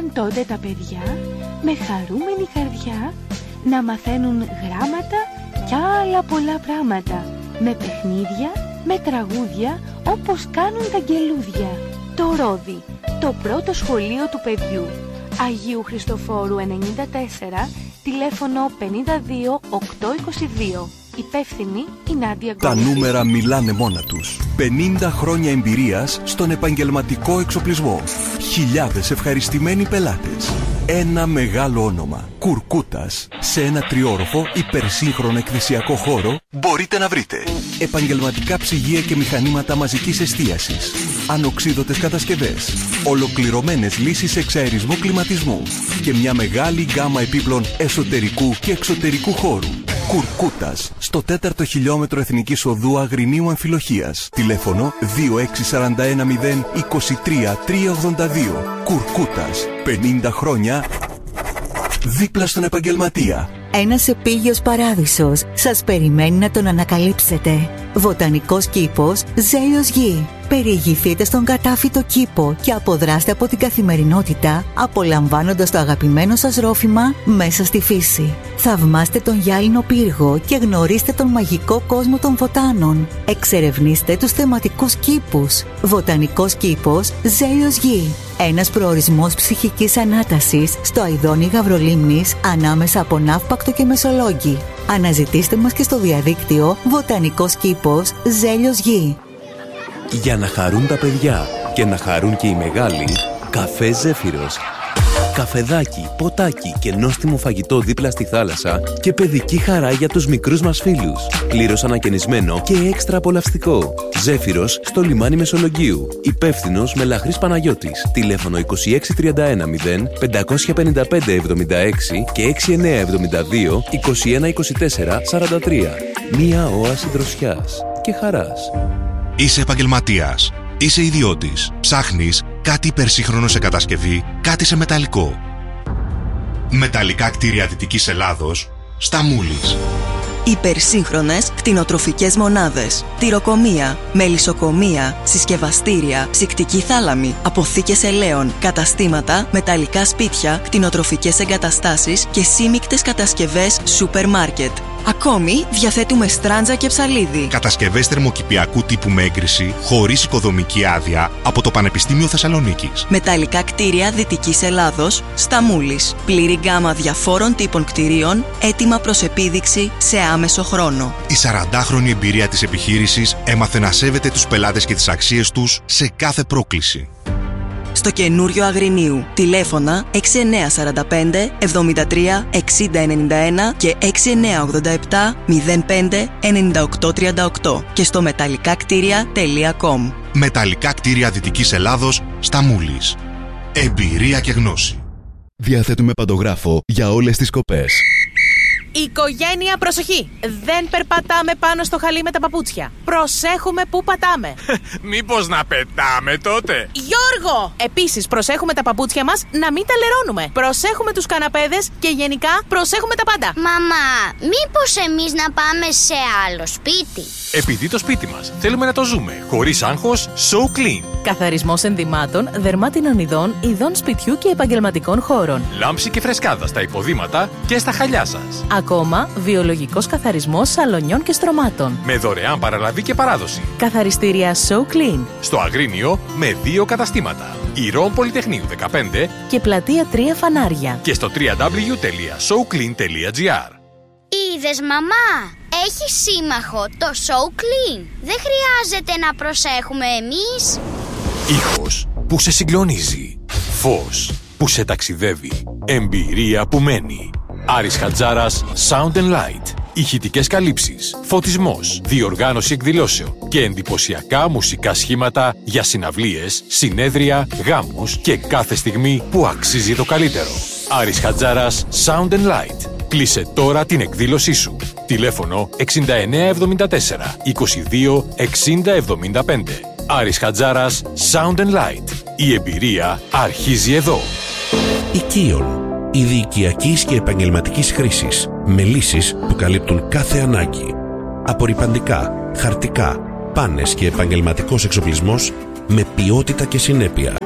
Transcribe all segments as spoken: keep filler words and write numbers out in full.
μπορούσαν τότε τα παιδιά με χαρούμενη καρδιά να μαθαίνουν γράμματα και άλλα πολλά πράγματα, με παιχνίδια, με τραγούδια, όπως κάνουν τα αγγελούδια. Το Ρόδι, το πρώτο σχολείο του παιδιού. Αγίου Χριστοφόρου ενενήντα τέσσερα, τηλέφωνο πενήντα δύο οκτακόσια είκοσι δύο. Υπεύθυνη η Νάντια Γκόλ. Τα νούμερα μιλάνε μόνα τους. πενήντα χρόνια εμπειρίας στον επαγγελματικό εξοπλισμό. Χιλιάδες ευχαριστημένοι πελάτες. Ένα μεγάλο όνομα. Κουρκούτας. Σε ένα τριόροφο υπερσύγχρονο εκκλησιακό χώρο μπορείτε να βρείτε επαγγελματικά ψυγεία και μηχανήματα μαζικής εστίασης, ανοξίδωτες κατασκευές, ολοκληρωμένες λύσεις εξαερισμού κλιματισμού και μια μεγάλη γκάμα επίπλων εσωτερικού και εξωτερικού χώρου. Κουρκούτας, στο τέταρτο χιλιόμετρο Εθνικής Οδού Αγρινίου Αμφιλοχίας. Τηλέφωνο δύο έξι τέσσερα ένα μηδέν είκοσι τρία τριακόσια ογδόντα δύο. Κουρκούτας, πενήντα χρόνια δίπλα στον επαγγελματία. Ένας επίγειος παράδεισος σας περιμένει να τον ανακαλύψετε. Βοτανικός κήπος Ζέλιος Γη. Περιηγηθείτε στον κατάφυτο κήπο και αποδράστε από την καθημερινότητα, απολαμβάνοντας το αγαπημένο σας ρόφημα μέσα στη φύση. Θαυμάστε τον γυάλινο πύργο και γνωρίστε τον μαγικό κόσμο των βοτάνων. Εξερευνήστε τους θεματικούς κήπους. Βοτανικός κήπος Ζέλιος Γη. Ένας προορισμός ψυχικής ανάτασης στο αηδόνι Γαυρολίμνης, ανάμεσα από Ναύπακτο και Μεσολόγγι. Αναζητήστε μας και στο διαδίκτυο Βοτανικός κήπος Ζέλιος Γη. Για να χαρούν τα παιδιά και να χαρούν και οι μεγάλοι, καφέ Ζέφυρος. Καφεδάκι, ποτάκι και νόστιμο φαγητό δίπλα στη θάλασσα και παιδική χαρά για τους μικρούς μας φίλους. Πλήρως ανακαινισμένο και έξτρα απολαυστικό. Ζέφυρος στο λιμάνι Μεσολογγίου. Υπεύθυνος Μελαχρής Παναγιώτης. Τηλέφωνο είκοσι έξι τριάντα ένα μηδέν πεντακόσια πενήντα πέντε εβδομήντα έξι και έξι εννιά εβδομήντα δύο είκοσι ένα είκοσι τέσσερα σαράντα τρία. Μία όαση δροσιάς και χαράς. Είσαι επαγγελματίας, είσαι ιδιώτης, ψάχνεις κάτι υπερσύγχρονο σε κατασκευή, κάτι σε μεταλλικό. Μεταλλικά κτίρια Δυτικής Ελλάδος, στα Μούλης. Υπερσύγχρονες κτηνοτροφικές μονάδες, τυροκομεία, μελισσοκομεία, συσκευαστήρια, ψυκτική θάλαμη, αποθήκες ελαίων, καταστήματα, μεταλλικά σπίτια, κτηνοτροφικές εγκαταστάσεις και σύμικτες κατασκευές σούπερ μάρκετ. Ακόμη διαθέτουμε στράντζα και ψαλίδι. Κατασκευές θερμοκηπιακού τύπου με έγκριση, χωρίς οικοδομική άδεια, από το Πανεπιστήμιο Θεσσαλονίκης. Μεταλλικά κτίρια Δυτικής Ελλάδος, στα Μούλης. Πλήρη γκάμα διαφόρων τύπων κτιρίων, έτοιμα προς επίδειξη σε άμεσο χρόνο. Η σαραντάχρονη εμπειρία της επιχείρησης έμαθε να σέβεται τους πελάτες και τις αξίες τους σε κάθε πρόκληση. Στο καινούριο Αγρινίου. Τηλέφωνα έξι εννιά τέσσερα πέντε εβδομήντα τρία εξήντα ενενήντα ένα και έξι εννιά ογδόντα επτά μηδέν πέντε ενενήντα οκτώ τριάντα οκτώ και στο μεταλλικά κτίρια τελεία κομ. Μεταλλικά κτίρια Δυτικής Ελλάδος, στα Μούλης. Εμπειρία και γνώση. Διαθέτουμε παντογράφο για όλες τις κοπές. Οικογένεια, προσοχή! Δεν περπατάμε πάνω στο χαλί με τα παπούτσια. Προσέχουμε πού πατάμε. Μήπως να πετάμε τότε? Γιώργο! Επίσης, προσέχουμε τα παπούτσια μας να μην τα λερώνουμε. Προσέχουμε τους καναπέδες και γενικά προσέχουμε τα πάντα. Μαμά, μήπως εμείς να πάμε σε άλλο σπίτι? Επειδή το σπίτι μας θέλουμε να το ζούμε χωρίς άγχος, So Clean. Καθαρισμός ενδυμάτων, δερμάτινων ειδών, ειδών σπιτιού και επαγγελματικών χώρων. Λάμψη και φρεσκάδα στα υποδήματα και στα χαλιά σας. Ακόμα, βιολογικός καθαρισμός σαλονιών και στρωμάτων. Με δωρεάν παραλαβή και παράδοση. Καθαριστήρια So Clean. Στο Αγρίνιο με δύο καταστήματα. Ηρών Πολυτεχνείου δεκαπέντε και πλατεία τρία Φανάρια. Και στο double-u double-u double-u τελεία so clean τελεία gr. Είδες, μαμά, έχει σύμμαχο το So Clean. Δεν χρειάζεται να προσέχουμε εμείς. Ήχος που σε συγκλονίζει. Φως που σε ταξιδεύει. Εμπειρία που μένει. Άρης Χατζάρας Sound and Light. Ηχητικές καλύψεις, φωτισμός, διοργάνωση εκδηλώσεων και εντυπωσιακά μουσικά σχήματα για συναυλίες, συνέδρια, γάμους και κάθε στιγμή που αξίζει το καλύτερο. Άρης Χατζάρας Sound and Light. Κλείσε τώρα την εκδήλωσή σου. Τηλέφωνο εξήντα εννιά εβδομήντα τέσσερα είκοσι δύο εξήντα εβδομήντα πέντε. Άρης Χατζάρας Sound and Light. Η εμπειρία αρχίζει εδώ. Οικείον. Είδη οικιακής και επαγγελματικής χρήσης, με λύσεις που καλύπτουν κάθε ανάγκη. Απορρυπαντικά, χαρτικά, πάνες και επαγγελματικός εξοπλισμός με ποιότητα και συνέπεια.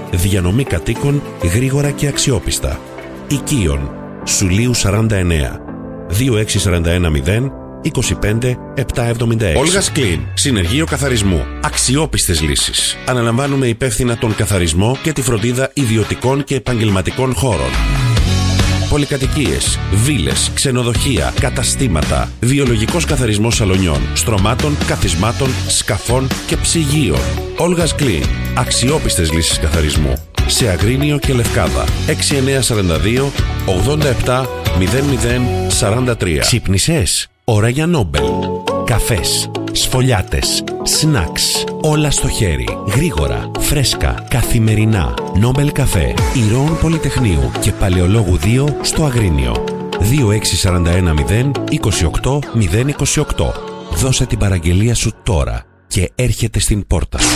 Διανομή κατοίκων γρήγορα και αξιόπιστα. Οικείων. Σουλίου σαράντα εννέα. δύο έξι τέσσερα ένα μηδέν είκοσι πέντε επτακόσια εβδομήντα έξι. Όλγας Κλίν. Συνεργείο καθαρισμού. Αξιόπιστες λύσεις. Αναλαμβάνουμε υπεύθυνα τον καθαρισμό και τη φροντίδα ιδιωτικών και επαγγελματικών χώρων. Πολυκατοικίες, βίλες, ξενοδοχεία, καταστήματα, βιολογικός καθαρισμός σαλονιών, στρωμάτων, καθισμάτων, σκαφών και ψυγείων. Όλγας Κλίν. Αξιόπιστες λύσεις καθαρισμού. Σε Αγρίνιο και Λευκάδα. έξι εννιά τέσσερα δύο ογδόντα επτά μηδέν μηδέν σαράντα τρία. Ξύπνησες? Ώρα για Νόμπελ. Καφές, σφολιάτες, σνακς, όλα στο χέρι, γρήγορα, φρέσκα, καθημερινά. Νόμπελ καφέ, Ηρώων Πολυτεχνείου και Παλαιολόγου δύο στο Αγρίνιο. δύο έξι τέσσερα ένα μηδέν είκοσι οκτώ μηδέν είκοσι οκτώ. Δώσε την παραγγελία σου τώρα και έρχεται στην πόρτα σου.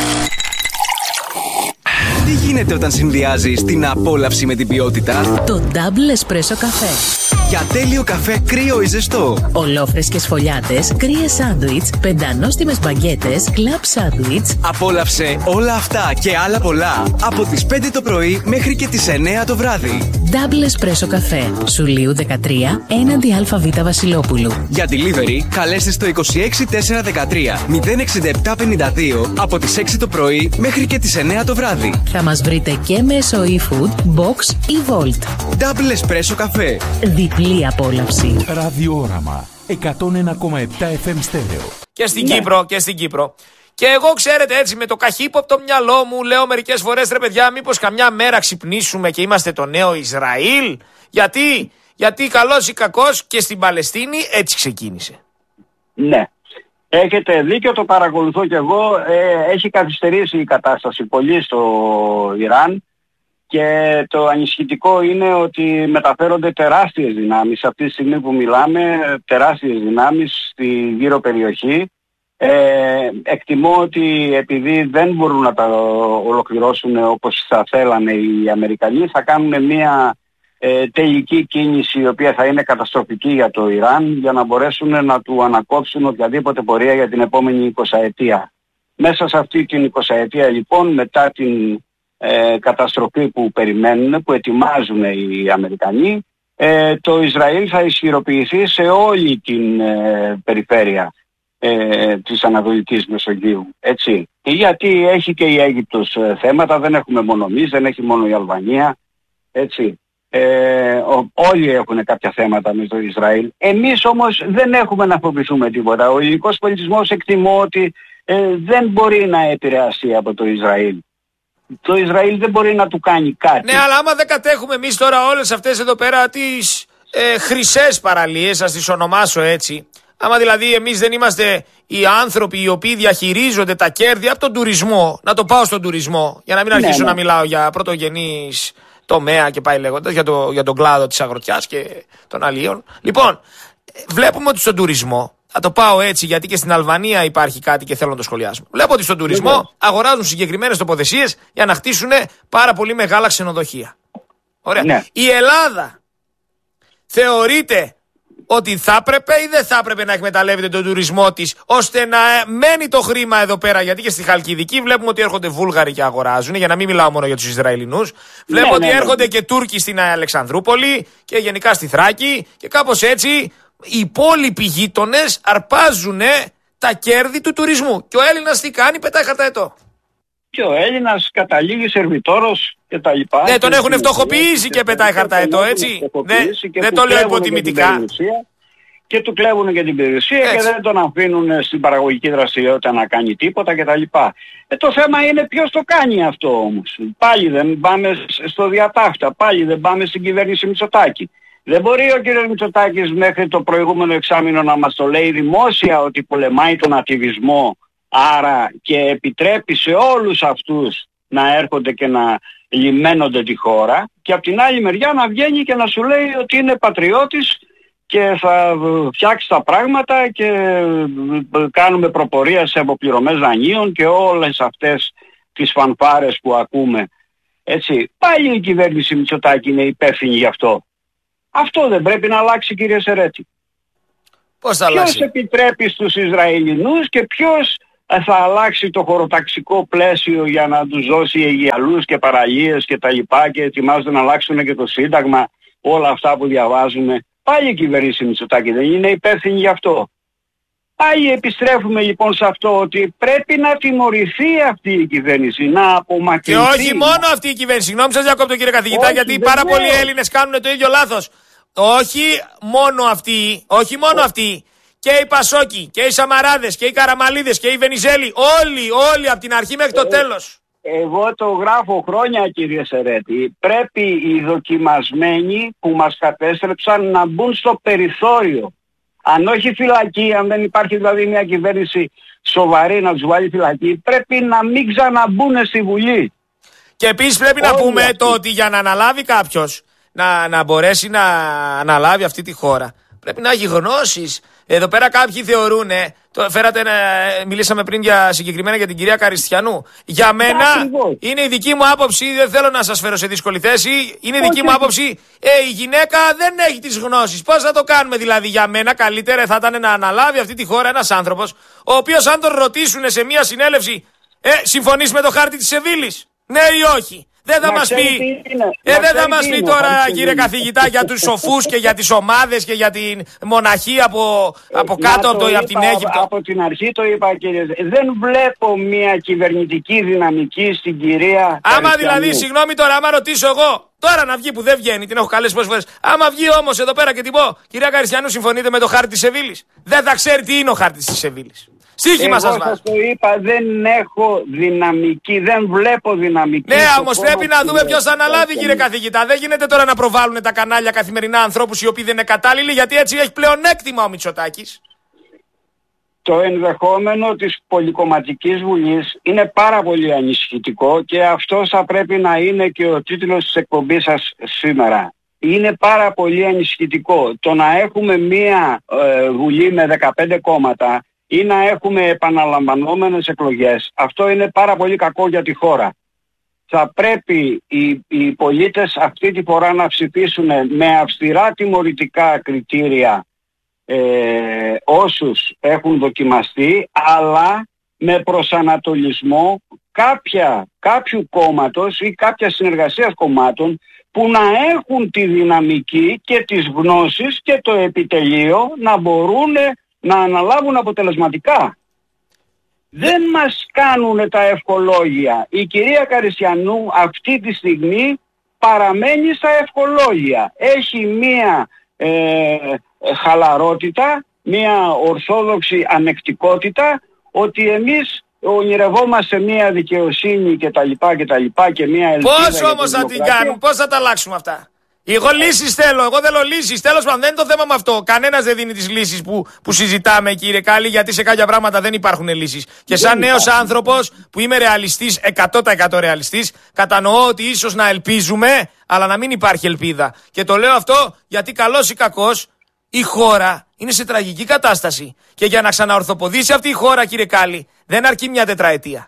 Τι γίνεται όταν συνδυάζεις την απόλαυση με την ποιότητα? Το Double Espresso καφέ. Για τέλειο καφέ κρύο ή ζεστό. Ολόφρεσκες φωλιάτες, κρύες σάντουιτς, πεντανόστιμες μπαγκέτες, κλαμπ σάντουιτς. Απόλαυσε όλα αυτά και άλλα πολλά από τις πέντε το πρωί μέχρι και τις εννέα το βράδυ. Double Espresso καφέ. Σουλίου δεκατρία, έναντι ΑΒ Βασιλόπουλου. Για delivery, καλέστε στο είκοσι έξι τετρακόσια δεκατρία μηδέν εξήντα επτά πενήντα δύο από τις έξι το πρωί μέχρι και τις εννέα το βράδυ. Θα μας βρείτε και μέσω eFood, Box ή Volt. Double Espresso καφέ. Διπλή απόλαυση. Ραδιόραμα εκατόν ένα κόμμα επτά εφ εμ στέρεο. Και στην ναι. Κύπρο, και στην Κύπρο. Και εγώ, ξέρετε, έτσι με το καχύποπτο μυαλό μου λέω μερικές φορές, ρε παιδιά, μήπως καμιά μέρα ξυπνήσουμε και είμαστε το νέο Ισραήλ? Γιατί, γιατί καλός ή κακός και στην Παλαιστίνη έτσι ξεκίνησε. Ναι. Έχετε δίκιο, το παρακολουθώ κι εγώ. Ε, έχει καθυστερήσει η κατάσταση πολύ στο Ιράν και το ανησυχητικό είναι ότι μεταφέρονται τεράστιες δυνάμεις αυτή τη στιγμή που μιλάμε, τεράστιες δυνάμεις στη γύρω περιοχή. Ε, εκτιμώ ότι επειδή δεν μπορούν να τα ολοκληρώσουν όπως θα θέλανε οι Αμερικανοί, θα κάνουν μια ε, τελική κίνηση η οποία θα είναι καταστροφική για το Ιράν, για να μπορέσουν να του ανακόψουν οποιαδήποτε πορεία για την επόμενη εικοσαετία. Μέσα σε αυτή την εικοσαετία λοιπόν, μετά την ε, καταστροφή που περιμένουν, που ετοιμάζουν οι Αμερικανοί, ε, το Ισραήλ θα ισχυροποιηθεί σε όλη την ε, περιφέρεια Ε, της Ανατολικής Μεσογείου, έτσι. Γιατί έχει και η Αίγυπτος ε, θέματα, δεν έχουμε μόνο εμείς, δεν έχει μόνο η Αλβανία, έτσι. Ε, ο, όλοι έχουν κάποια θέματα με το Ισραήλ. Εμείς όμως δεν έχουμε να φοβηθούμε τίποτα. Ο ελληνικός πολιτισμός εκτιμώ ότι ε, δεν μπορεί να επηρεαστεί από το Ισραήλ. Το Ισραήλ δεν μπορεί να του κάνει κάτι. Ναι, αλλά άμα δεν κατέχουμε εμείς τώρα όλες αυτές εδώ πέρα τις ε, χρυσές παραλίες, ας τις ονομάσω έτσι. Άμα δηλαδή εμείς δεν είμαστε οι άνθρωποι οι οποίοι διαχειρίζονται τα κέρδη από τον τουρισμό, να το πάω στον τουρισμό, για να μην αρχίσω ναι, ναι. να μιλάω για πρωτογενής τομέα και πάει λέγοντας, για, το, για τον κλάδο της αγροτιάς και των αλλιών. Λοιπόν, βλέπουμε ότι στον τουρισμό, θα το πάω έτσι γιατί και στην Αλβανία υπάρχει κάτι και θέλω να το σχολιάσουμε. Βλέπω ότι στον τουρισμό ναι, ναι. αγοράζουν συγκεκριμένες τοποθεσίες για να χτίσουν πάρα πολύ μεγάλα ξενοδοχεία. Ωραία. Ναι. Η Ελλάδα θεωρείται ότι θα έπρεπε ή δεν θα έπρεπε να εκμεταλλεύεται τον τουρισμό της ώστε να μένει το χρήμα εδώ πέρα? Γιατί και στη Χαλκιδική βλέπουμε ότι έρχονται Βούλγαροι και αγοράζουν, για να μην μιλάω μόνο για τους Ισραηλινούς. Βλέπω ναι, ότι ναι, έρχονται ναι. και Τούρκοι στην Αλεξανδρούπολη και γενικά στη Θράκη και κάπως έτσι οι υπόλοιποι γείτονες αρπάζουν τα κέρδη του τουρισμού. Και ο Έλληνας τι κάνει? Πετάει χαρταετό. Και ο Έλληνας καταλήγει σερβιτόρος και τα λοιπά. Ναι, τον έχουν φτωχοποιήσει και πετάει χαρταετό, έτσι. Δεν το λέω υποτιμητικά. Και του κλέβουν και την περιουσία έτσι. Και δεν τον αφήνουν στην παραγωγική δραστηριότητα να κάνει τίποτα κτλ. Ε, το θέμα είναι ποιος το κάνει αυτό όμως. Πάλι δεν πάμε στο διατάφτα, πάλι δεν πάμε στην κυβέρνηση Μητσοτάκη. Δεν μπορεί ο κ. Μητσοτάκης μέχρι το προηγούμενο εξάμηνο να μας το λέει δημόσια ότι πολεμάει τον ακτιβισμό, άρα και επιτρέπει σε όλους αυτούς να έρχονται και να λιμένονται τη χώρα, και από την άλλη μεριά να βγαίνει και να σου λέει ότι είναι πατριώτης και θα φτιάξει τα πράγματα και κάνουμε προπορία σε αποπληρωμές δανείων και όλες αυτές τις φανφάρες που ακούμε. Έτσι, πάλι η κυβέρνηση Μητσοτάκη είναι υπεύθυνη γι' αυτό. Αυτό δεν πρέπει να αλλάξει, κύριε Σερέτη? Πώς θα αλλάξει? Ποιος επιτρέπει στους Ισραηλινούς και ποιος θα αλλάξει το χωροταξικό πλαίσιο για να τους δώσει αιγιαλούς και παραλίες και τα λοιπά και ετοιμάζονται να αλλάξουν και το Σύνταγμα, όλα αυτά που διαβάζουμε. Πάλι η κυβέρνηση Μητσοτάκη δεν είναι υπεύθυνη γι' αυτό. Πάλι επιστρέφουμε λοιπόν σε αυτό ότι πρέπει να τιμωρηθεί αυτή η κυβέρνηση, να απομακρυνθεί. Και όχι μόνο αυτή η κυβέρνηση. Συγγνώμη σας διακόπτω κύριε καθηγητά, όχι, γιατί πάρα πολλοί Έλληνες κάνουν το ίδιο λάθος. Όχι μόνο αυτοί, όχι μόνο αυτοί. Και οι Πασόκοι, και οι Σαμαράδες, και οι Καραμαλίδες, και οι Βενιζέλοι. Όλοι, όλοι από την αρχή μέχρι το ε, τέλος. Εγώ το γράφω χρόνια κύριε Σερέτη. Πρέπει οι δοκιμασμένοι που μας κατέστρεψαν να μπουν στο περιθώριο. Αν όχι φυλακή, αν δεν υπάρχει δηλαδή μια κυβέρνηση σοβαρή να τους βάλει φυλακή, πρέπει να μην ξαναμπούν στη Βουλή. Και επίσης πρέπει Όλοι να πούμε αυτοί. το ότι για να αναλάβει κάποιος, να, να μπορέσει να αναλάβει αυτή τη χώρα, πρέπει να έχει γνώσεις. Εδώ πέρα κάποιοι θεωρούν, το φέρατε, μιλήσαμε πριν για, συγκεκριμένα για την κυρία Καριστιανού. Για μένα Ά, είναι η δική μου άποψη, δεν θέλω να σας φέρω σε δύσκολη θέση, είναι η δική Όχι. μου άποψη, ε, η γυναίκα δεν έχει τις γνώσεις. Πώς θα το κάνουμε δηλαδή? Για μένα καλύτερα θα ήταν να αναλάβει αυτή τη χώρα ένας άνθρωπος, ο οποίος αν τον ρωτήσουν σε μια συνέλευση, ε, συμφωνείς με το χάρτη της Σεβίλης? Ναι ή όχι? Δεν θα μας πει, ε, δεν θα μας πει τώρα κύριε καθηγητά για τους σοφούς και για τις ομάδες και για την μοναχή από, από κάτω από, το, είπα, από την Αίγυπτο. Από την αρχή το είπα κύριε. Δεν βλέπω μια κυβερνητική δυναμική στην κυρία Άμα Καριστιανού. Δηλαδή, συγγνώμη τώρα, άμα ρωτήσω εγώ, τώρα να βγει που δεν βγαίνει, την έχω καλέσει πολλές φορές. Άμα βγει όμως εδώ πέρα και την πω, κυρία Καριστιανού, συμφωνείτε με το χάρτη της Σεβίλης? Δεν θα ξέρει τι είναι ο χάρτης της Σεβίλης. Στοίχημα σας βάζω. Εγώ σας το είπα, δεν έχω δυναμική, δεν βλέπω δυναμική. Ναι, όμως πρέπει να δούμε ποιος θα αναλάβει κύριε καθηγητά. Δεν γίνεται τώρα να προβάλλουν τα κανάλια καθημερινά ανθρώπους οι οποίοι δεν είναι κατάλληλοι, γιατί έτσι έχει πλεονέκτημα ο Μητσοτάκης. Το ενδεχόμενο της πολυκομματικής βουλής είναι πάρα πολύ ανησυχητικό και αυτό θα πρέπει να είναι και ο τίτλος της εκπομπής σας σήμερα. Είναι πάρα πολύ ανησυχητικό το να έχουμε μία ε, βουλή με δεκαπέντε κόμματα ή να έχουμε επαναλαμβανόμενες εκλογές. Αυτό είναι πάρα πολύ κακό για τη χώρα. Θα πρέπει οι, οι πολίτες αυτή τη φορά να ψηφίσουν με αυστηρά τιμωρητικά κριτήρια ε, όσους έχουν δοκιμαστεί, αλλά με προσανατολισμό κάποια, κάποιου κόμματος ή κάποια συνεργασία κομμάτων που να έχουν τη δυναμική και τις γνώσεις και το επιτελείο να μπορούν να αναλάβουν αποτελεσματικά. Δεν μας κάνουν τα ευχολόγια. Η κυρία Καριστιανού αυτή τη στιγμή παραμένει στα ευχολόγια. Έχει μία ε, χαλαρότητα, μία ορθόδοξη ανεκτικότητα ότι εμείς ονειρευόμαστε μία δικαιοσύνη και τα λοιπά και τα λοιπά και μία ελπίδα. Πώς όμως θα την κάνουν, πώς θα τα αλλάξουμε αυτά? Εγώ λύσεις θέλω, εγώ θέλω λύσεις. Τέλος πάντων, δεν είναι το θέμα με αυτό. Κανένας δεν δίνει τις λύσεις που, που συζητάμε, κύριε Κάλλη, γιατί σε κάποια πράγματα δεν υπάρχουν λύσεις. Και σαν νέος άνθρωπος που είμαι ρεαλιστής, εκατό τοις εκατό ρεαλιστής, κατανοώ ότι ίσως να ελπίζουμε, αλλά να μην υπάρχει ελπίδα. Και το λέω αυτό γιατί καλός ή κακός η χώρα είναι σε τραγική κατάσταση. Και για να ξαναορθοποδήσει αυτή η χώρα, κύριε Κάλλη, δεν αρκεί μια τετραετία.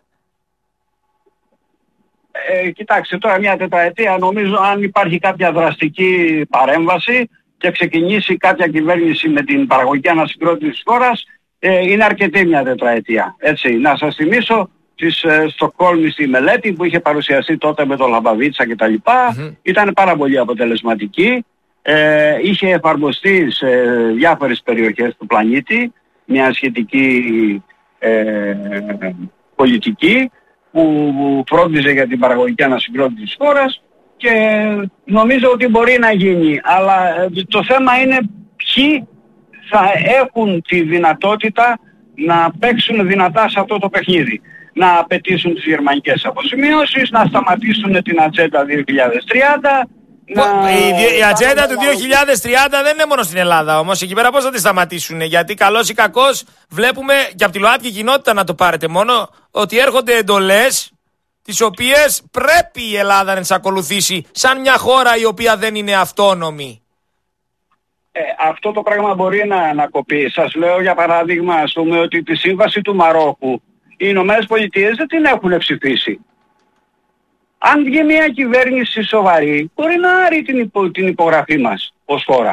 Ε, κοιτάξτε τώρα μια τετραετία, νομίζω αν υπάρχει κάποια δραστική παρέμβαση και ξεκινήσει κάποια κυβέρνηση με την παραγωγική ανασυγκρότηση της χώρας, ε, είναι αρκετή μια τετραετία. Έτσι, να σας θυμίσω της ε, Στοκχόλμη στη μελέτη που είχε παρουσιαστεί τότε με το Λαμπαβίτσα και τα λοιπά, mm-hmm. ήταν πάρα πολύ αποτελεσματική, ε, είχε εφαρμοστεί σε διάφορες περιοχές του πλανήτη μια σχετική ε, πολιτική που φρόντιζε για την παραγωγική ανασυγκρότηση της χώρας και νομίζω ότι μπορεί να γίνει. Αλλά το θέμα είναι ποιοι θα έχουν τη δυνατότητα να παίξουν δυνατά σε αυτό το παιχνίδι. Να απαιτήσουν τις γερμανικές αποζημιώσεις, να σταματήσουν την ατζέντα δύο χιλιάδες τριάντα. Να... Η, η ατζέντα του δύο χιλιάδες τριάντα δεν είναι μόνο στην Ελλάδα όμως. Εκεί πέρα πώς θα τη σταματήσουν? Γιατί καλός ή κακός βλέπουμε και από τη ΛΟΑΤΚΙ κοινότητα, να το πάρετε μόνο, ότι έρχονται εντολές τις οποίες πρέπει η Ελλάδα να τις ακολουθήσει σαν μια χώρα η οποία δεν είναι αυτόνομη. Ε, αυτό το πράγμα μπορεί να ανακοπεί. Σας λέω για παράδειγμα, ας πούμε, ότι τη σύμβαση του Μαρόκου οι Ηνωμένες Πολιτείες δεν την έχουν ψηφίσει. Αν βγει μια κυβέρνηση σοβαρή, μπορεί να άρει την, υπο, την υπογραφή μας ως χώρα.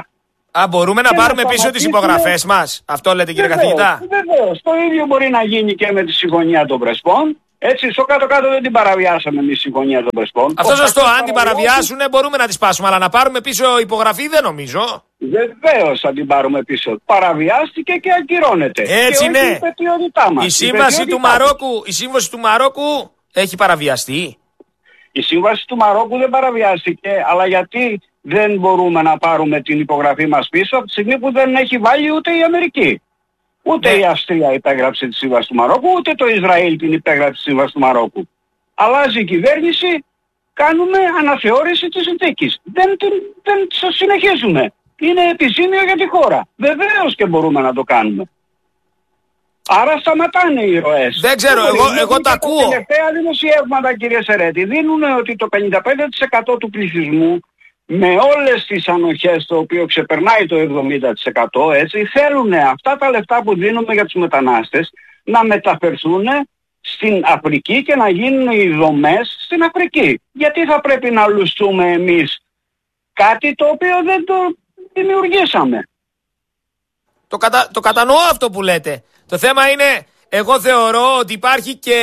Α, μπορούμε να και πάρουμε να πίσω τις σταματήσουμε... υπογραφές μας. Αυτό λέτε κύριε βεβαίως, καθηγητά. Βεβαίως. Το ίδιο μπορεί να γίνει και με τη Συμφωνία των Πρεσπών. Έτσι, στο κάτω-κάτω δεν την παραβιάσαμε εμείς η Συμφωνία των Πρεσπών. Αυτό σωστό. Αν την παραβιάσουν μπορούμε να τη σπάσουμε. Αλλά να πάρουμε πίσω υπογραφή δεν νομίζω. Βεβαίως θα την πάρουμε πίσω. Παραβιάστηκε και ακυρώνεται. Έτσι και ναι. Η πετιότητά μας. Η σύμβαση του Μαρόκου, η σύμβαση του Μαρόκου έχει παραβιαστεί. Η σύμβαση του Μαρόκου δεν παραβιάστηκε, αλλά γιατί δεν μπορούμε να πάρουμε την υπογραφή μας πίσω από τη στιγμή που δεν έχει βάλει ούτε η Αμερική. Ούτε ναι. η Αυστρία υπέγραψε τη σύμβαση του Μαρόκου, ούτε το Ισραήλ την υπέγραψε τη σύμβαση του Μαρόκου. Αλλάζει η κυβέρνηση, κάνουμε αναθεώρηση της συνθήκης. Δεν, δεν, δεν συνεχίζουμε. Είναι επιζήμιο για τη χώρα. Βεβαίως και μπορούμε να το κάνουμε. Άρα σταματάνε οι ροές. Δεν ξέρω, εγώ, εγώ τα ακούω. Τα τελευταία δημοσιεύματα, κύριε Σερέτη, δίνουν ότι το πενήντα πέντε τοις εκατό του πληθυσμού, με όλες τις ανοχές, το οποίο ξεπερνάει το εβδομήντα τοις εκατό, έτσι, θέλουν αυτά τα λεφτά που δίνουμε για τους μετανάστες να μεταφερθούν στην Αφρική και να γίνουν οι δομές στην Αφρική. Γιατί θα πρέπει να λουστούμε εμείς κάτι το οποίο δεν το δημιουργήσαμε. Το, κατα... το κατανοώ αυτό που λέτε. Το θέμα είναι, εγώ θεωρώ ότι υπάρχει και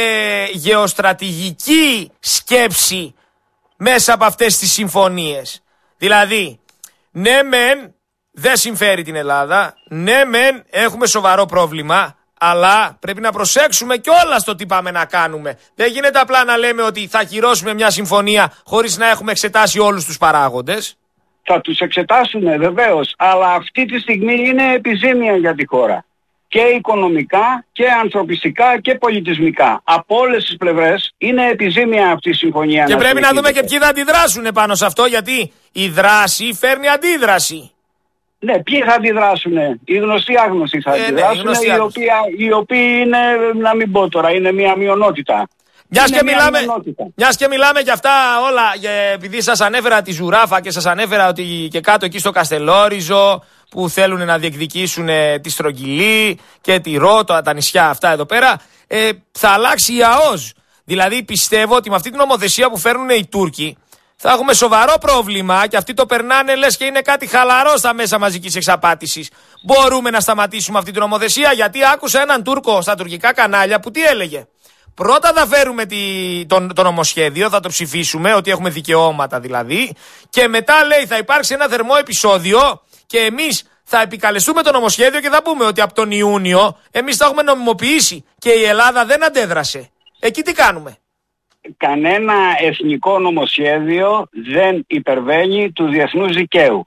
γεωστρατηγική σκέψη μέσα από αυτές τις συμφωνίες. Δηλαδή, ναι μεν δεν συμφέρει την Ελλάδα, ναι μεν έχουμε σοβαρό πρόβλημα, αλλά πρέπει να προσέξουμε κιόλας το τι πάμε να κάνουμε. Δεν γίνεται απλά να λέμε ότι θα ακυρώσουμε μια συμφωνία χωρίς να έχουμε εξετάσει όλους τους παράγοντες. Θα τους εξετάσουμε βεβαίως, αλλά αυτή τη στιγμή είναι επιζήμια για τη χώρα. Και οικονομικά και ανθρωπιστικά και πολιτισμικά. Από όλες τις πλευρές είναι επιζήμια αυτή η συμφωνία. Και πρέπει να δούμε και ποιοι θα αντιδράσουν πάνω σε αυτό, γιατί η δράση φέρνει αντίδραση. Ναι, ποιοι θα αντιδράσουν, οι γνωστοί άγνωστοι θα ε, αντιδράσουν, ναι, οι, οποίοι, οι οποίοι είναι, να μην πω τώρα, είναι μια μειονότητα. Μιας και, μιλάμε, μιας και μιλάμε για αυτά όλα, επειδή σας ανέφερα τη Ζουράφα και σας ανέφερα ότι και κάτω εκεί στο Καστελόριζο που θέλουν να διεκδικήσουν τη Στρογγυλή και τη Ρώτο, τα νησιά αυτά εδώ πέρα, ε, θα αλλάξει η ΑΟΣ. Δηλαδή πιστεύω ότι με αυτή την νομοθεσία που φέρνουν οι Τούρκοι θα έχουμε σοβαρό πρόβλημα και αυτοί το περνάνε λες και είναι κάτι χαλαρό στα μέσα μαζικής εξαπάτησης. Μπορούμε να σταματήσουμε αυτή την νομοθεσία, γιατί άκουσα έναν Τούρκο στα τουρκικά κανάλια που τι έλεγε. Πρώτα θα φέρουμε τη, το, το νομοσχέδιο, θα το ψηφίσουμε, ότι έχουμε δικαιώματα δηλαδή, και μετά λέει θα υπάρξει ένα θερμό επεισόδιο και εμείς θα επικαλεστούμε το νομοσχέδιο και θα πούμε ότι από τον Ιούνιο εμείς θα έχουμε νομιμοποιήσει και η Ελλάδα δεν αντέδρασε. Εκεί τι κάνουμε? Κανένα εθνικό νομοσχέδιο δεν υπερβαίνει του διεθνούς δικαίου.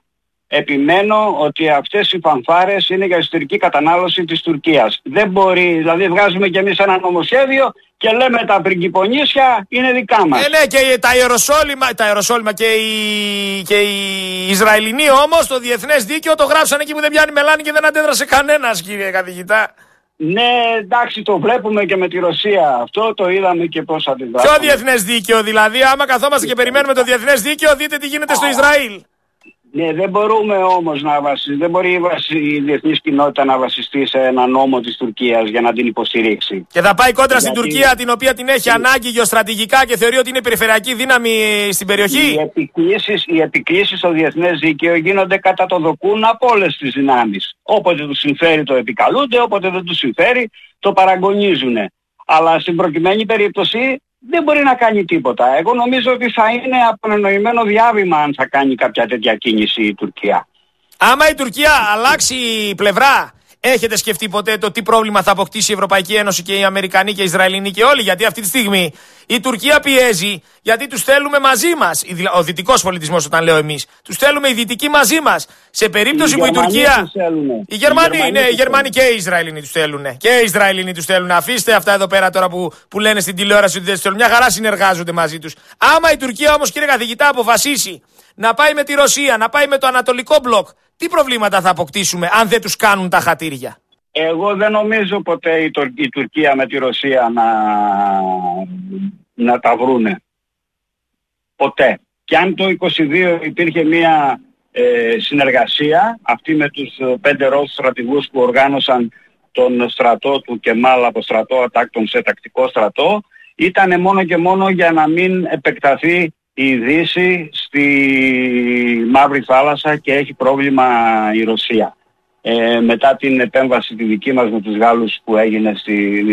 Επιμένω ότι αυτές οι φανφάρες είναι για εσωτερική κατανάλωση της Τουρκίας. Δεν μπορεί, δηλαδή βγάζουμε κι εμείς ένα νομοσχέδιο και λέμε τα πριγκιπονίσια είναι δικά μας. Ε, ναι, και τα Ιεροσόλυμα, τα Ιεροσόλυμα και οι, και οι Ισραηλινοί όμως το διεθνές δίκαιο το γράψαν εκεί που δεν πιάνει μελάνη και δεν αντέδρασε κανένας, κύριε καθηγητά. Ναι, εντάξει, το βλέπουμε και με τη Ρωσία. Αυτό το είδαμε και πώς αντιδράσαμε. Ποιο διεθνές δίκαιο δηλαδή? Άμα καθόμαστε και περιμένουμε το διεθνές δίκαιο, δείτε τι γίνεται στο Ισραήλ. Ναι, δεν μπορούμε όμως να βασιστεί, δεν μπορεί η διεθνής κοινότητα να βασιστεί σε ένα νόμο της Τουρκίας για να την υποστηρίξει. Και θα πάει κόντρα Γιατί... στην Τουρκία, την οποία την έχει ανάγκη γεωστρατηγικά και θεωρεί ότι είναι περιφερειακή δύναμη στην περιοχή. Οι επικλήσεις, οι επικλήσεις στο διεθνές δίκαιο γίνονται κατά το δοκούν από όλες τις δυνάμεις. Όποτε τους συμφέρει το επικαλούνται, όποτε δεν τους συμφέρει το παραγωνίζουν. Αλλά στην προκειμένη περίπτωση δεν μπορεί να κάνει τίποτα. Εγώ νομίζω ότι θα είναι απονενοημένο διάβημα αν θα κάνει κάποια τέτοια κίνηση η Τουρκία. Άμα η Τουρκία αλλάξει πλευρά, έχετε σκεφτεί ποτέ το τι πρόβλημα θα αποκτήσει η Ευρωπαϊκή Ένωση και οι Αμερικανοί και οι Ισραηλινοί και όλοι? Γιατί αυτή τη στιγμή η Τουρκία πιέζει, γιατί τους θέλουμε μαζί μας. Ο δυτικός πολιτισμός, όταν λέω εμείς, τους θέλουμε οι δυτικοί μαζί μας. Σε περίπτωση οι που η Τουρκία. Οι Γερμανοί, ναι, οι Γερμανοί και οι Ισραηλινοί τους θέλουν. Και οι Ισραηλινοί τους θέλουν. Αφήστε αυτά εδώ πέρα τώρα που, που λένε στην τηλεόραση ότι δεν τους θέλουν. Μια χαρά συνεργάζονται μαζί τους. Άμα η Τουρκία όμως, κύριε καθηγητά, αποφασίσει να πάει με τη Ρωσία, να πάει με το Ανατολικό μπλοκ, τι προβλήματα θα αποκτήσουμε αν δεν τους κάνουν τα χατήρια? Εγώ δεν νομίζω ποτέ η, Τουρ- η Τουρκία με τη Ρωσία να, να τα βρούνε. Ποτέ. Και αν το είκοσι δύο υπήρχε μια ε, συνεργασία, αυτή με τους πέντε Ρώσους στρατηγούς που οργάνωσαν τον στρατό του Κεμάλ από στρατό ατάκτων σε τακτικό στρατό, ήταν μόνο και μόνο για να μην επεκταθεί η Δύση στη Μαύρη Θάλασσα και έχει πρόβλημα η Ρωσία. Ε, μετά την επέμβαση τη δική μας με τους Γάλλους που έγινε στη,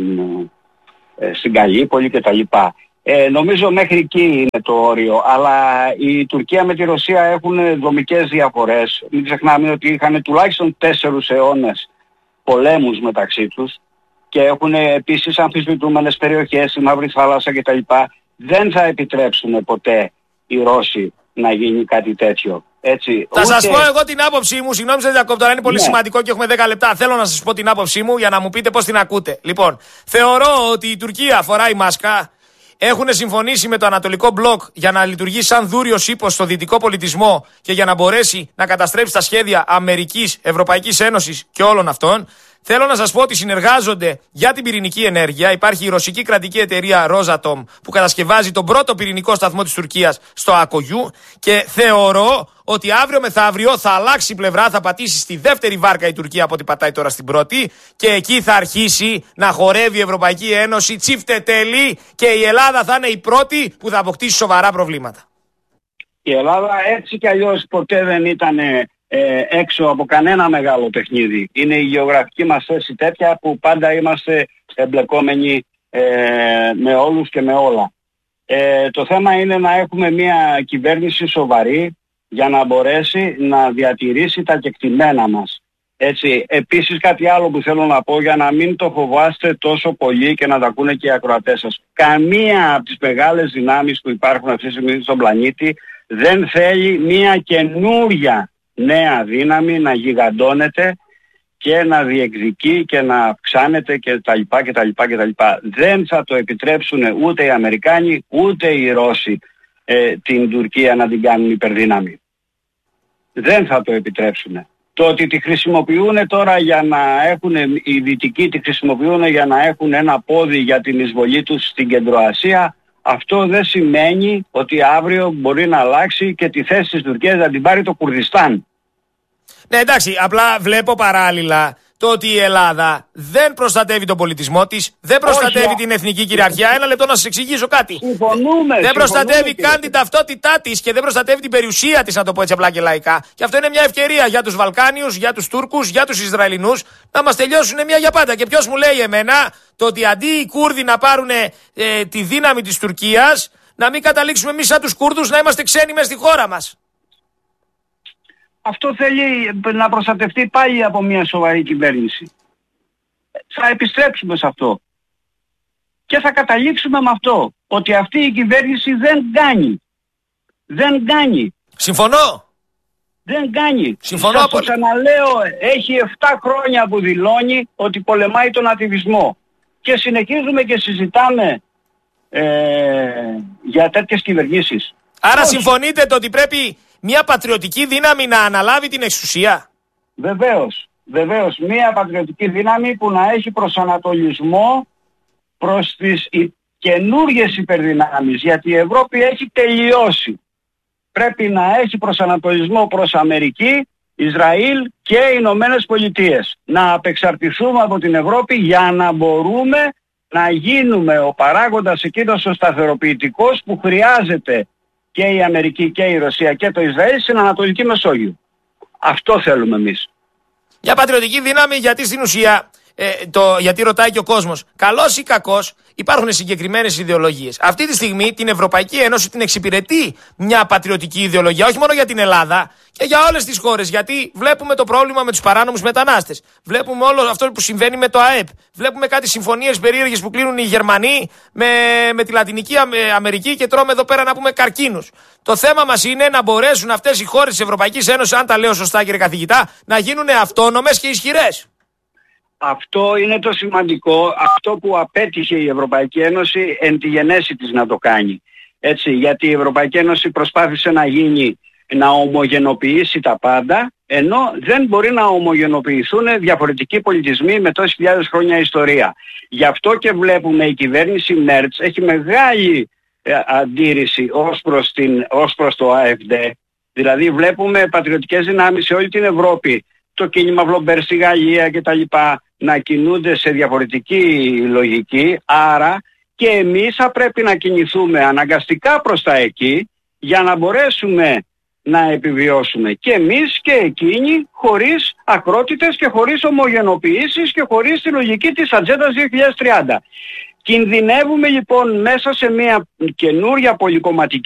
ε, στην Καλύπολη και τα λοιπά. Ε, νομίζω μέχρι εκεί είναι το όριο, αλλά η Τουρκία με τη Ρωσία έχουν δομικές διαφορές. Μην ξεχνάμε ότι είχαν τουλάχιστον τέσσερους αιώνες πολέμους μεταξύ τους και έχουν επίσης αμφισβητούμενες περιοχές στη Μαύρη Θάλασσα κτλ. Δεν θα επιτρέψουν ποτέ οι Ρώσοι να γίνει κάτι τέτοιο. Έτσι, θα ούτε... σας πω εγώ την άποψή μου, συγγνώμη σας διακόπτω, αλλά είναι πολύ ναι. σημαντικό και έχουμε δέκα λεπτά. Θέλω να σας πω την άποψή μου για να μου πείτε πώς την ακούτε. Λοιπόν, θεωρώ ότι η Τουρκία φοράει μάσκα. Έχουν συμφωνήσει με το Ανατολικό Μπλοκ για να λειτουργεί σαν δούριος ύπος στο δυτικό πολιτισμό και για να μπορέσει να καταστρέψει τα σχέδια Αμερικής, Ευρωπαϊκής Ένωσης και όλων αυτών. Θέλω να σας πω ότι συνεργάζονται για την πυρηνική ενέργεια. Υπάρχει η ρωσική κρατική εταιρεία Rosatom που κατασκευάζει τον πρώτο πυρηνικό σταθμό της Τουρκίας στο Ακογιού και θεωρώ ότι αύριο μεθαύριο θα αλλάξει πλευρά, θα πατήσει στη δεύτερη βάρκα η Τουρκία από ό,τι πατάει τώρα στην πρώτη και εκεί θα αρχίσει να χορεύει η Ευρωπαϊκή Ένωση τσίφτε τέλει και η Ελλάδα θα είναι η πρώτη που θα αποκτήσει σοβαρά προβλήματα. Η Ελλάδα έτσι κι αλλιώς ποτέ δεν ήταν Ε, έξω από κανένα μεγάλο παιχνίδι. Είναι η γεωγραφική μας θέση τέτοια που πάντα είμαστε εμπλεκόμενοι ε, με όλους και με όλα. Ε, το θέμα είναι να έχουμε μια κυβέρνηση σοβαρή για να μπορέσει να διατηρήσει τα κεκτημένα μας. Έτσι, επίσης κάτι άλλο που θέλω να πω για να μην το φοβάστε τόσο πολύ και να τα ακούνε και οι ακροατές σας. Καμία από τις μεγάλες δυνάμεις που υπάρχουν αυτή τη στιγμή στον πλανήτη δεν θέλει μια καινούρια νέα δύναμη να γιγαντώνεται και να διεκδικεί και να αυξάνεται και τα λοιπά και τα λοιπά και τα λοιπά. Δεν θα το επιτρέψουν ούτε οι Αμερικάνοι ούτε οι Ρώσοι ε, την Τουρκία να την κάνουν υπερδύναμη. Δεν θα το επιτρέψουν. Το ότι τη χρησιμοποιούν τώρα για να έχουν, οι Δυτικοί τη χρησιμοποιούν για να έχουν ένα πόδι για την εισβολή τους στην Κεντροασία, αυτό δεν σημαίνει ότι αύριο μπορεί να αλλάξει και τη θέση της Τουρκίας να την πάρει το Κουρδιστάν. Ναι, εντάξει, απλά βλέπω παράλληλα το ότι η Ελλάδα δεν προστατεύει τον πολιτισμό της, δεν προστατεύει Όχι. την εθνική κυριαρχία. Ένα λεπτό να σας εξηγήσω κάτι. Συμφωνούμε, δεν προστατεύει συμφωνούμε, καν την ταυτότητά της και δεν προστατεύει την περιουσία της, να το πω έτσι απλά και λαϊκά. Και αυτό είναι μια ευκαιρία για τους Βαλκάνιους, για τους Τούρκους, για τους Ισραηλινούς να μας τελειώσουν μια για πάντα. Και ποιος μου λέει εμένα το ότι αντί οι Κούρδοι να πάρουν ε, τη δύναμη της Τουρκίας, να μην καταλήξουμε εμείς σαν τους Κούρδους να είμαστε ξένοι μες στη χώρα μας. Αυτό θέλει να προστατευτεί πάλι από μια σοβαρή κυβέρνηση. Θα επιστρέψουμε σε αυτό. Και θα καταλήξουμε με αυτό. Ότι αυτή η κυβέρνηση δεν κάνει. Δεν κάνει. Συμφωνώ. Δεν κάνει. Συμφωνώ. Σας το ξαναλέω, έχει επτά χρόνια που δηλώνει ότι πολεμάει τον ατιβισμό. Και συνεχίζουμε και συζητάμε ε, για τέτοιες κυβερνήσεις. Άρα Όχι. συμφωνείτε το ότι πρέπει μια πατριωτική δύναμη να αναλάβει την εξουσία. Βεβαίως, βεβαίως. Μια πατριωτική δύναμη που να έχει προσανατολισμό προς τις καινούργιες υπερδυνάμεις. Γιατί η Ευρώπη έχει τελειώσει. Πρέπει να έχει προσανατολισμό προς Αμερική, Ισραήλ και Ηνωμένες Πολιτείες. Να απεξαρτηθούμε από την Ευρώπη για να μπορούμε να γίνουμε ο παράγοντας εκείνος ο σταθεροποιητικός που χρειάζεται και η Αμερική και η Ρωσία και το Ισραήλ στην Ανατολική Μεσόγειο. Αυτό θέλουμε εμείς. Για πατριωτική δύναμη, γιατί στην ουσία, ε, το, γιατί ρωτάει και ο κόσμος, καλός ή κακός, υπάρχουν συγκεκριμένες ιδεολογίες. Αυτή τη στιγμή την Ευρωπαϊκή Ένωση την εξυπηρετεί μια πατριωτική ιδεολογία, όχι μόνο για την Ελλάδα και για όλες τις χώρες. Γιατί βλέπουμε το πρόβλημα με τους παράνομους μετανάστες. Βλέπουμε όλο αυτό που συμβαίνει με το ΑΕΠ. Βλέπουμε κάτι συμφωνίες περίεργες που κλείνουν οι Γερμανοί με, με τη Λατινική Αμερική και τρώμε εδώ πέρα να πούμε καρκίνους. Το θέμα μας είναι να μπορέσουν αυτές οι χώρες της Ευρωπαϊκής Ένωσης, αν τα λέω σωστά κύριε καθηγητά, να γίνουν αυτόνομες και ισχυρές. Αυτό είναι το σημαντικό, αυτό που απέτυχε η Ευρωπαϊκή Ένωση εν τη γενέση της να το κάνει. Έτσι, γιατί η Ευρωπαϊκή Ένωση προσπάθησε να γίνει, να ομογενοποιήσει τα πάντα, ενώ δεν μπορεί να ομογενοποιηθούν διαφορετικοί πολιτισμοί με τόσες χιλιάδες χρόνια ιστορία. Γι' αυτό και βλέπουμε η κυβέρνηση Μέρτς έχει μεγάλη ε, αντίρρηση ως προς, την, ως προς το ΑΕΦΔ. Δηλαδή βλέπουμε πατριωτικές δυνάμεις σε όλη την Ευρώπη, το κίνημα Βλομπέρ στη Γαλλία κτλ. Να κινούνται σε διαφορετική λογική, άρα και και εμείς θα πρέπει να κινηθούμε αναγκαστικά προς τα εκεί για να μπορέσουμε να επιβιώσουμε και εμείς και εκείνοι, χωρίς ακρότητες και χωρίς ομογενοποιήσεις και χωρίς τη λογική της Ατζέντας δύο χιλιάδες τριάντα. Κινδυνεύουμε λοιπόν μέσα σε μια καινούρια πολυκομματική